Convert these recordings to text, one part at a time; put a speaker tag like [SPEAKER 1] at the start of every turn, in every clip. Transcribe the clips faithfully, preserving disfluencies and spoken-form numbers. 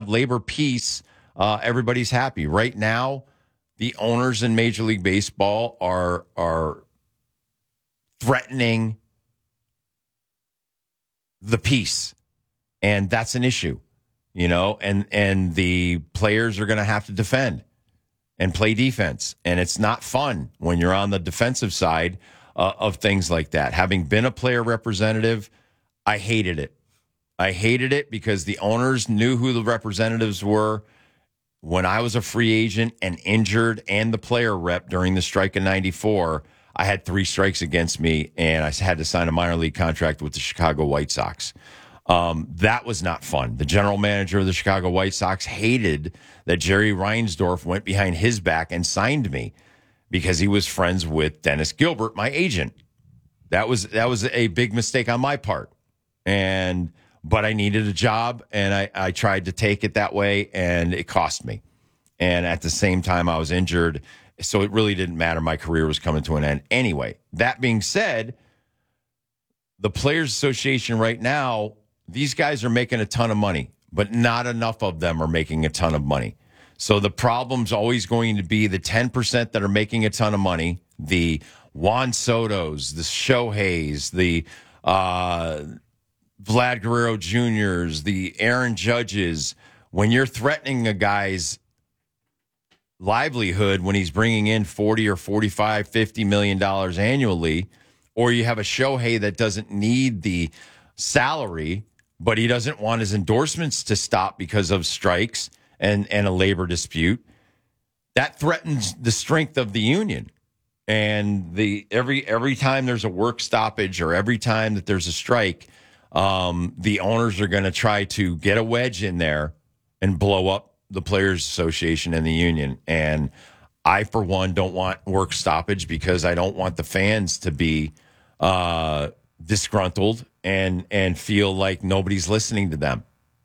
[SPEAKER 1] have labor peace, uh, everybody's happy. Right now, the owners in Major League Baseball are are threatening the peace, and that's an issue, you know, and, and the players are going to have to defend and play defense, and it's not fun when you're on the defensive side uh, of things like that. Having been a player representative, I hated it. I hated it because the owners knew who the representatives were. When I was a free agent and injured and the player rep during the strike in ninety-four, I had three strikes against me, and I had to sign a minor league contract with the Chicago White Sox. Um, that was not fun. The general manager of the Chicago White Sox hated that Jerry Reinsdorf went behind his back and signed me because he was friends with Dennis Gilbert, my agent. That was that was a big mistake on my part. And but I needed a job, and I, I tried to take it that way, and it cost me. And at the same time, I was injured, so it really didn't matter. My career was coming to an end anyway. That being said, the Players Association right now, these guys are making a ton of money, but not enough of them are making a ton of money. So the problem's always going to be the ten percent that are making a ton of money, the Juan Sotos, the Shoheis, the uh, Vlad Guerrero Juniors, the Aaron Judges. When you're threatening a guy's livelihood when he's bringing in forty or forty-five, fifty million dollars annually, or you have a Shohei that doesn't need the salary, but he doesn't want his endorsements to stop because of strikes and, and a labor dispute, that threatens the strength of the union. And the every every time there's a work stoppage or every time that there's a strike, um, the owners are going to try to get a wedge in there and blow up the Players Association and the union. And I, for one, don't want work stoppage because I don't want the fans to be uh, disgruntled and and feel like nobody's listening to them.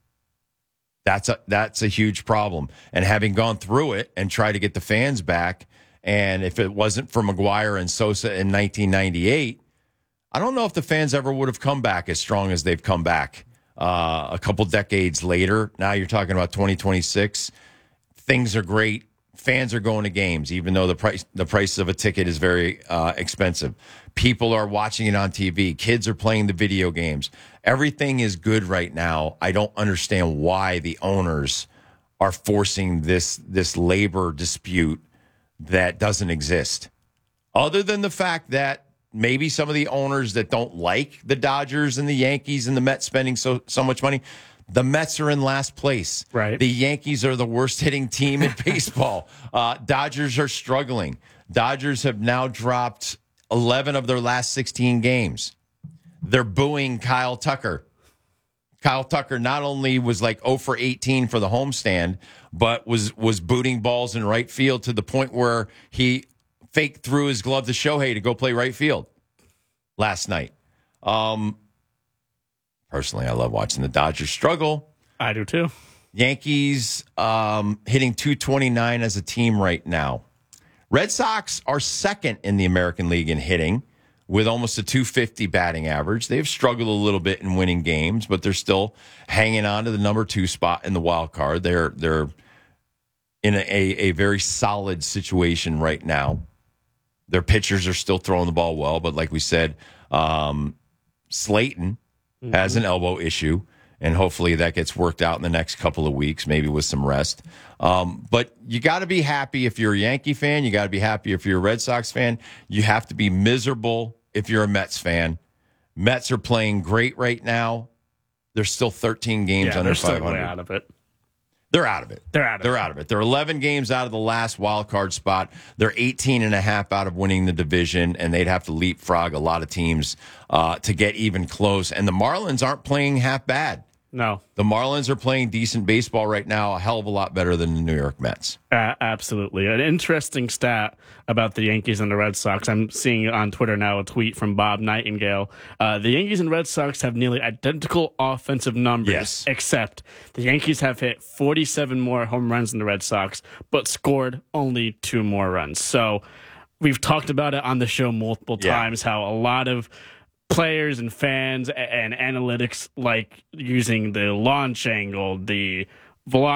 [SPEAKER 1] That's a that's a huge problem. And having gone through it and tried to get the fans back, and if it wasn't for McGwire and Sosa in nineteen ninety-eight, I don't know if the fans ever would have come back as strong as they've come back uh, a couple decades later. Now you're talking about twenty twenty-six. Things are great. Fans are going to games, even though the price the price of a ticket is very uh, expensive. People are watching it on T V. Kids are playing the video games. Everything is good right now. I don't understand why the owners are forcing this this labor dispute that doesn't exist. Other than the fact that maybe some of the owners that don't like the Dodgers and the Yankees and the Mets spending so so much money. The Mets are in last place.
[SPEAKER 2] Right.
[SPEAKER 1] The Yankees are the worst hitting team in baseball. uh, Dodgers are struggling. Dodgers have now dropped eleven of their last sixteen games. They're booing Kyle Tucker. Kyle Tucker not only was like zero for eighteen for the homestand, but was was booting balls in right field to the point where he faked threw his glove to Shohei to go play right field last night. Um, personally, I love watching the Dodgers struggle.
[SPEAKER 2] I do too.
[SPEAKER 1] Yankees um, hitting two twenty-nine as a team right now. Red Sox are second in the American League in hitting with almost a two fifty batting average. They've struggled a little bit in winning games, but they're still hanging on to the number two spot in the wild card. They're they're in a, a, a very solid situation right now. Their pitchers are still throwing the ball well, but like we said, um, Slayton mm-hmm. has an elbow issue, and hopefully that gets worked out in the next couple of weeks, maybe with some rest. Um, but you got to be happy if you're a Yankee fan. You got to be happy if you're a Red Sox fan. You have to be miserable if you're a Mets fan. Mets are playing great right now. They're still thirteen games
[SPEAKER 2] yeah,
[SPEAKER 1] under
[SPEAKER 2] they're still
[SPEAKER 1] five hundred.
[SPEAKER 2] Way out of it.
[SPEAKER 1] They're out of it.
[SPEAKER 2] They're out of
[SPEAKER 1] They're
[SPEAKER 2] it.
[SPEAKER 1] out of it. They're eleven games out of the last wild card spot. They're eighteen and a half out of winning the division, and they'd have to leapfrog a lot of teams uh, to get even close. And the Marlins aren't playing half bad.
[SPEAKER 2] No.
[SPEAKER 1] The Marlins are playing decent baseball right now, a hell of a lot better than the New York Mets.
[SPEAKER 2] Uh, absolutely. An interesting stat about the Yankees and the Red Sox. I'm seeing on Twitter now a tweet from Bob Nightingale. Uh, the Yankees and Red Sox have nearly identical offensive numbers,
[SPEAKER 1] yes.
[SPEAKER 2] except the Yankees have hit forty-seven more home runs than the Red Sox, but scored only two more runs. So we've talked about it on the show multiple
[SPEAKER 1] yeah.
[SPEAKER 2] times, how a lot of players and fans and analytics like using the launch angle, the velocity,